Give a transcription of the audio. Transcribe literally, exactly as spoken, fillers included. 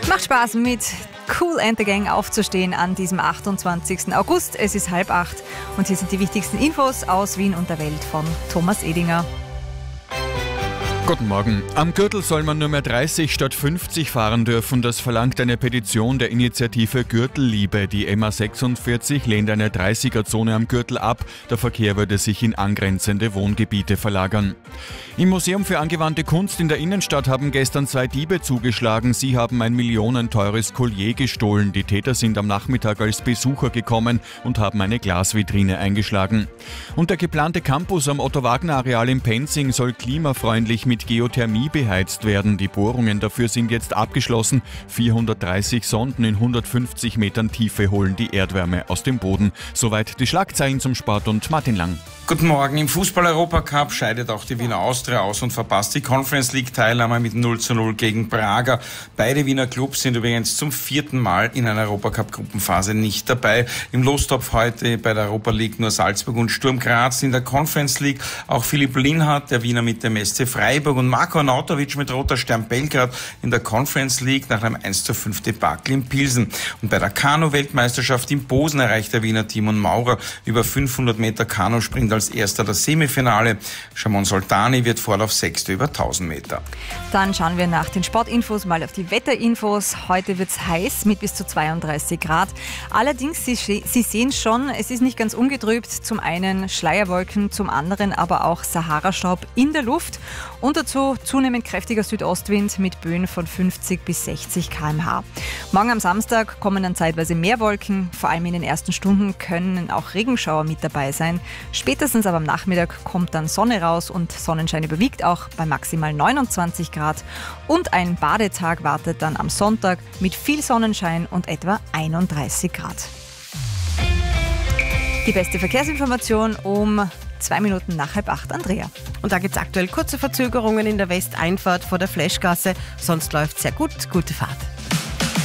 Macht Spaß, mit Kool and the Gang aufzustehen an diesem achtundzwanzigsten August. Es ist halb acht und hier sind die wichtigsten Infos aus Wien und der Welt von Thomas Edinger. Guten Morgen. Am Gürtel soll man nur mehr dreißig statt fünfzig fahren dürfen. Das verlangt eine Petition der Initiative Gürtelliebe. Die M A sechsundvierzig lehnt eine dreißiger-Zone am Gürtel ab. Der Verkehr würde sich in angrenzende Wohngebiete verlagern. Im Museum für angewandte Kunst in der Innenstadt haben gestern zwei Diebe zugeschlagen. Sie haben ein millionenteures Collier gestohlen. Die Täter sind am Nachmittag als Besucher gekommen und haben eine Glasvitrine eingeschlagen. Und der geplante Campus am Otto-Wagner-Areal in Penzing soll klimafreundlich mit mit Geothermie beheizt werden. Die Bohrungen dafür sind jetzt abgeschlossen. vierhundertdreißig Sonden in hundertfünfzig Metern Tiefe holen die Erdwärme aus dem Boden. Soweit die Schlagzeilen zum Sport und Martin Lang. Guten Morgen. Im Fußball-Europacup scheidet auch die Wiener Austria aus und verpasst die Conference League-Teilnahme mit null zu null gegen Braga. Beide Wiener Clubs sind übrigens zum vierten Mal in einer Europacup-Gruppenphase nicht dabei. Im Lostopf heute bei der Europa League nur Salzburg und Sturm Graz. In der Conference League auch Philipp Lienhardt, der Wiener mit dem S C Freiburg, und Marko Arnautovic mit Roter Stern Belgrad in der Conference League nach einem eins zu fünf Debakel in Pilsen. Und bei der Kanu-Weltmeisterschaft in Posen erreicht der Wiener Timon Maurer über fünfhundert Meter Kanusprint als erster das Semifinale. Shamon Soltani wird Vorlauf Sechster über tausend Meter. Dann schauen wir nach den Sportinfos mal auf die Wetterinfos. Heute wird es heiß mit bis zu zweiunddreißig Grad. Allerdings, Sie, Sie sehen schon, es ist nicht ganz ungetrübt. Zum einen Schleierwolken, zum anderen aber auch Sahara-Staub in der Luft. Und dazu zunehmend kräftiger Südostwind mit Böen von fünfzig bis sechzig Kilometer pro Stunde. Morgen am Samstag kommen dann zeitweise mehr Wolken. Vor allem in den ersten Stunden können auch Regenschauer mit dabei sein. Spätestens aber am Nachmittag kommt dann Sonne raus und Sonnenschein überwiegt auch bei maximal neunundzwanzig Grad. Und ein Badetag wartet dann am Sonntag mit viel Sonnenschein und etwa einunddreißig Grad. Die beste Verkehrsinformation um zwei Minuten nach halb acht. Andrea. Und da gibt es aktuell kurze Verzögerungen in der Westeinfahrt vor der Flashgasse. Sonst läuft es sehr gut. Gute Fahrt.